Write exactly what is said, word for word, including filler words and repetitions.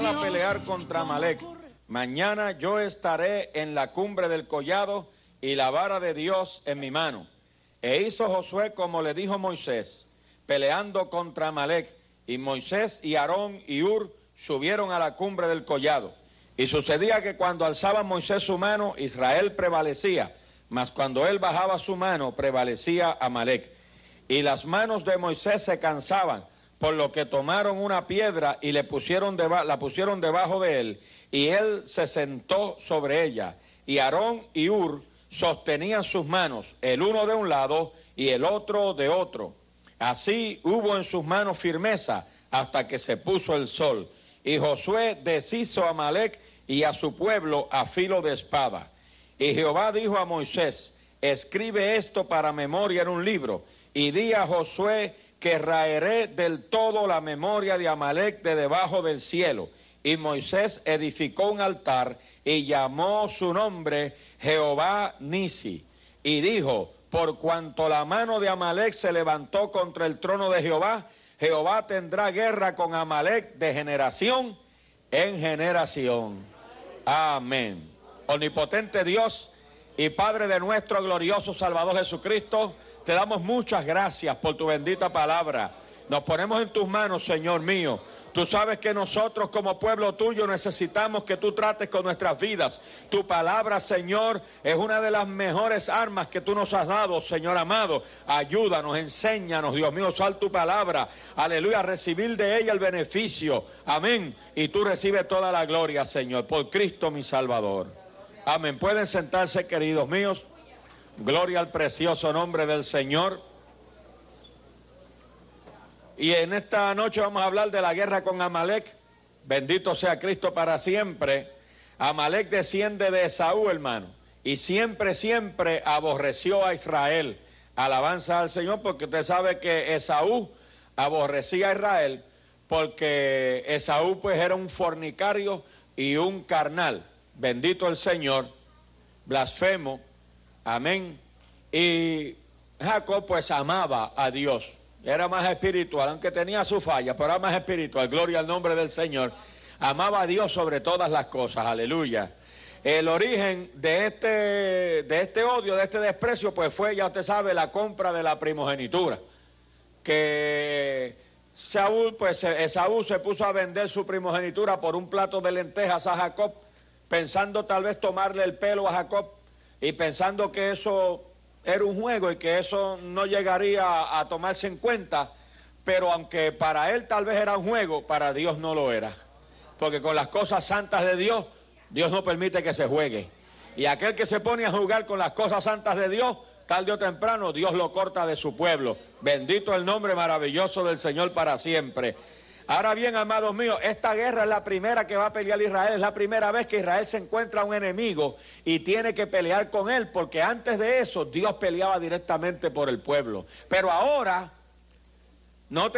a pelear contra Amalec. Mañana yo estaré en la cumbre del collado y la vara de Dios en mi mano. E hizo Josué como le dijo Moisés, peleando contra Amalec. Y Moisés y Aarón y Hur subieron a la cumbre del collado. Y sucedía que cuando alzaba Moisés su mano, Israel prevalecía, mas cuando él bajaba su mano, prevalecía Amalec. Y las manos de Moisés se cansaban, por lo que tomaron una piedra y le pusieron deba- la pusieron debajo de él, y él se sentó sobre ella. Y Aarón y Hur sostenían sus manos, el uno de un lado y el otro de otro. Así hubo en sus manos firmeza hasta que se puso el sol. Y Josué deshizo a Amalec y a su pueblo a filo de espada. Y Jehová dijo a Moisés, escribe esto para memoria en un libro, y di a Josué que raeré del todo la memoria de Amalec de debajo del cielo. Y Moisés edificó un altar y llamó su nombre Jehová Nisi. Y dijo, por cuanto la mano de Amalec se levantó contra el trono de Jehová, Jehová tendrá guerra con Amalec de generación en generación. Amén. Omnipotente Dios y Padre de nuestro glorioso Salvador Jesucristo, te damos muchas gracias por tu bendita palabra. Nos ponemos en tus manos, Señor mío. Tú sabes que nosotros como pueblo tuyo necesitamos que tú trates con nuestras vidas. Tu palabra, Señor, es una de las mejores armas que tú nos has dado, Señor amado. Ayúdanos, enséñanos, Dios mío, usar tu palabra. Aleluya, recibir de ella el beneficio. Amén. Y tú recibes toda la gloria, Señor, por Cristo mi Salvador. Amén. Pueden sentarse, queridos míos. Gloria al precioso nombre del Señor. Y en esta noche vamos a hablar de la guerra con Amalec. Bendito sea Cristo para siempre. Amalec desciende de Esaú, hermano, y siempre, siempre aborreció a Israel. Alabanza al Señor, porque usted sabe que Esaú aborrecía a Israel, porque Esaú pues era un fornicario y un carnal. Bendito el Señor, blasfemo, amén. Y Jacob pues amaba a Dios. Era más espiritual, aunque tenía su falla, pero era más espiritual. Gloria al nombre del Señor. Amaba a Dios sobre todas las cosas, aleluya. El origen de este, de este odio, de este desprecio, pues fue, ya usted sabe, la compra de la primogenitura. Que Saúl, pues Esaú se puso a vender su primogenitura por un plato de lentejas a Jacob, pensando tal vez tomarle el pelo a Jacob, y pensando que eso era un juego y que eso no llegaría a, a tomarse en cuenta, pero aunque para él tal vez era un juego, para Dios no lo era, porque con las cosas santas de Dios, Dios no permite que se juegue, y aquel que se pone a jugar con las cosas santas de Dios, tarde o temprano Dios lo corta de su pueblo. Bendito el nombre maravilloso del Señor para siempre. Ahora bien, amados míos, esta guerra es la primera que va a pelear Israel, es la primera vez que Israel se encuentra a un enemigo y tiene que pelear con él, porque antes de eso Dios peleaba directamente por el pueblo. Pero ahora, no te